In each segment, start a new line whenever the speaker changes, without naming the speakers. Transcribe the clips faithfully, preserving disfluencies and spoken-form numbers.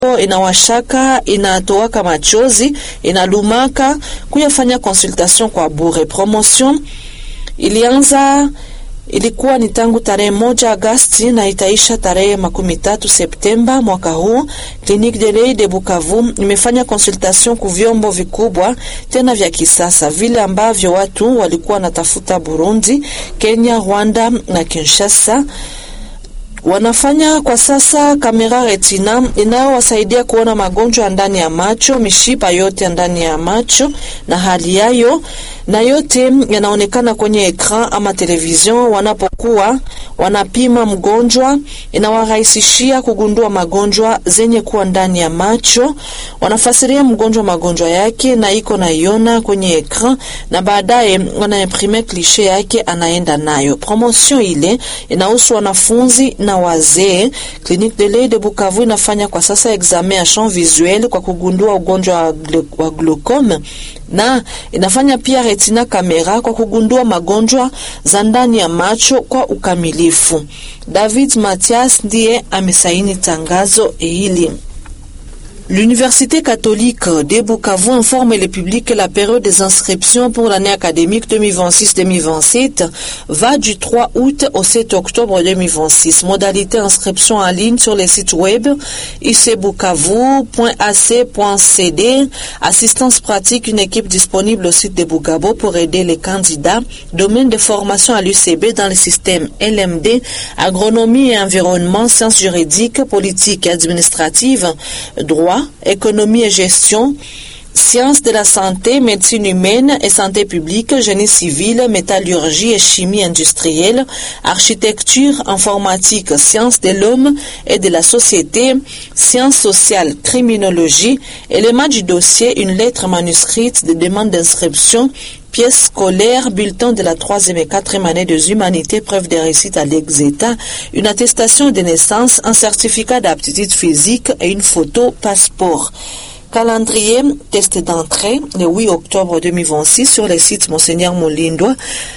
inawashaka, inatowaka machozi, inalumaka, kuyafanya consultation kwa bure. Promotion ilianza ilikuwa ni tangu tarehe moja Agosti na itaisha tarehe makumi tatu Septemba mwaka huu. Clinique de l'Oeil de Bukavu imefanya consultation ku vyombo vikubwa tena vya kisasa vile ambavyo watu walikuwa natafuta Burundi, Kenya, Rwanda na Kinshasa. Wanafanya kwa sasa kamera retina inayowasaidia kuona magonjwa ndani ya macho, mishipa yote ndani ya macho na hali yayo, na yote yanaonekana kwenye ekran ama television. Wanapokuwa wanapima mgonjwa, inawarahisishia kugundua magonjwa zenye kuwa ndani ya macho. Wanafasiria mgonjwa magonjwa yake na iko na iona kwenye ekran, na baadaye wanaimprime cliché yake anaenda nayo. Promotion ile inahusu wanafunzi na wazee. Clinique de l'Oeil de Bukavu inafanya kwa sasa examen ya champ visuel kwa kugundua ugonjwa wa glaucome, na inafanya pia retina kamera kwa kugundua magonjwa za ndani ya macho kwa ukamilifu. David Mathias ndiye amesaini tangazo hili. L'Université catholique de Bukavu informe le public que la période des inscriptions pour l'année académique deux mille vingt-six deux mille vingt-sept va du trois août au sept octobre deux mille vingt-six. Modalité inscription en ligne sur le site web i c bukavu point a c point c d. Assistance pratique, une équipe disponible au site de Bugabo pour aider les candidats. Domaine de formation à l'U C B dans le système L M D, agronomie et environnement, sciences juridiques, politique et administrative, droit, économie et gestion, sciences de la santé, médecine humaine et santé publique, génie civil, métallurgie et chimie industrielle, architecture, informatique, sciences de l'homme et de la société, sciences sociales, criminologie, éléments du dossier, une lettre manuscrite de demande d'inscription, pièces scolaires, bulletin de la troisième et quatrième année des humanités, preuve de réussite à l'exétat, une attestation de naissance, un certificat d'aptitude physique et une photo passeport. Calendrier, test d'entrée, le huit octobre deux mille vingt-six sur le site Monseigneur Moulindwa.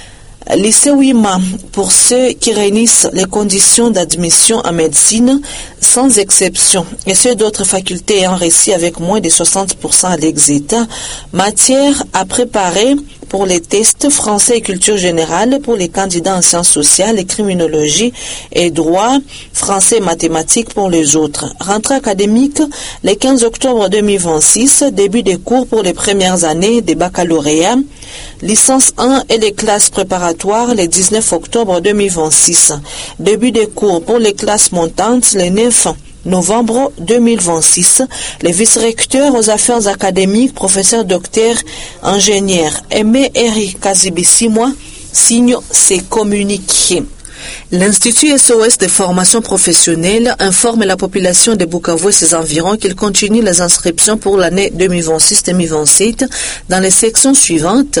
Lycée Ouima, pour ceux qui réunissent les conditions d'admission en médecine, sans exception, et ceux d'autres facultés ayant réussi avec moins de soixante pour cent à l'exétat. Matière à préparer pour les tests français et culture générale pour les candidats en sciences sociales et criminologie et droit, français et mathématiques pour les autres. Rentrée académique le quinze octobre deux mille vingt-six, début des cours pour les premières années des baccalauréats, licence un et les classes préparatoires le dix-neuf octobre deux mille vingt-six. Début des cours pour les classes montantes le neuf novembre deux mille vingt-six. Les vice-recteurs aux affaires académiques, professeur docteur ingénieur Aimé Eric Kazibissimwa signe ces communiqués. L'Institut S O S de formation professionnelle informe la population de Bukavu et ses environs qu'il continue les inscriptions pour l'année deux mille vingt-six deux mille vingt-sept dans les sections suivantes.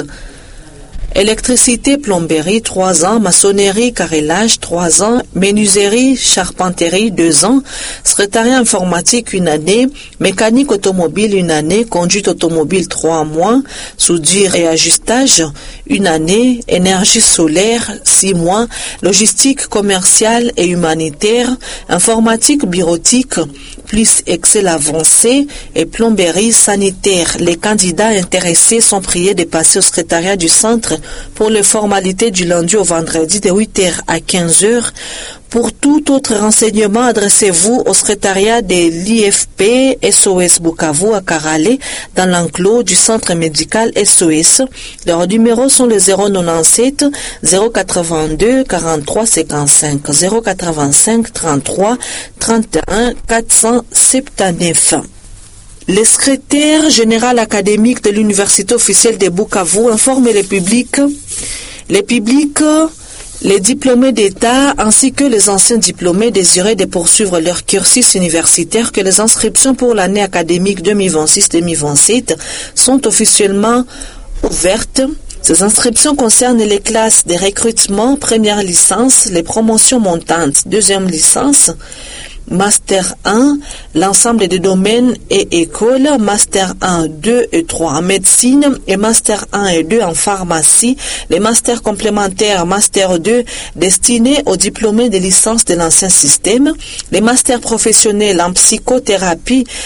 Électricité, plomberie, trois ans. Maçonnerie, carrelage, trois ans. Menuiserie, charpenterie, deux ans. Secrétariat informatique, une année. Mécanique automobile, une année. Conduite automobile, trois mois. Soudure et ajustage, une année. Énergie solaire, six mois. Logistique commerciale et humanitaire. Informatique, bureautique, plus Excel avancé et plomberie sanitaire. Les candidats intéressés sont priés de passer au secrétariat du centre pour les formalités du lundi au vendredi de huit heures à quinze heures. Pour tout autre renseignement, adressez-vous au secrétariat de l'I F P S O S Bukavu à Karale dans l'enclos du centre médical S O S. Leurs numéros sont les zéro quatre-vingt-dix-sept zéro quatre-vingt-deux quarante-trois cinquante-cinq, zéro quatre-vingt-cinq trente-trois trente et un quatre cent soixante-dix-neuf. Le secrétaire général académique de l'Université officielle de Bukavu informe le public, les publics, les diplômés d'État ainsi que les anciens diplômés désirés de poursuivre leur cursus universitaire que les inscriptions pour l'année académique deux mille vingt-six deux mille vingt-sept sont officiellement ouvertes. Ces inscriptions concernent les classes de recrutement, première licence, les promotions montantes, deuxième licence, Master un, l'ensemble des domaines et écoles, Master un, deux et trois en médecine et Master un et deux en pharmacie, les masters complémentaires Master deux destinés aux diplômés de licence de l'ancien système, les masters professionnels en psychothérapie,